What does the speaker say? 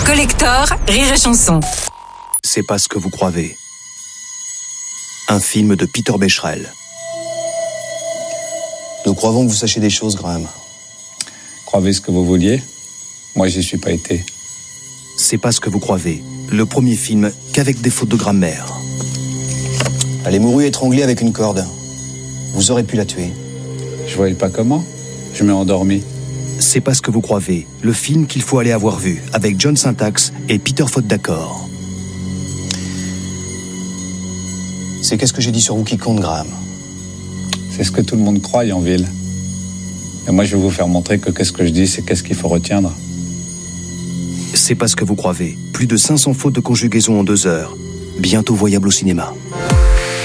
Collector, Rire et Chanson. C'est pas ce que vous croyez. Un film de Peter Becherel. Nous croyons que vous sachiez des choses, Graham. Croyez ce que vous vouliez. Moi, j'y suis pas été. C'est pas ce que vous croyez. Le premier film qu'avec des fautes de grammaire. Elle est mourue étranglée avec une corde. Vous aurez pu la tuer. Je voyais pas comment. Je m'ai endormi. C'est pas ce que vous croyez. Le film qu'il faut aller avoir vu, avec John Syntax et Peter Faute d'accord. C'est qu'est-ce que j'ai dit sur vous qui compte, Graham. C'est ce que tout le monde croit en ville. Et moi, je vais vous faire montrer que qu'est-ce que je dis, c'est qu'est-ce qu'il faut retiendre. C'est pas ce que vous croyez. Plus de 500 fautes de conjugaison en 2 heures. Bientôt voyable au cinéma.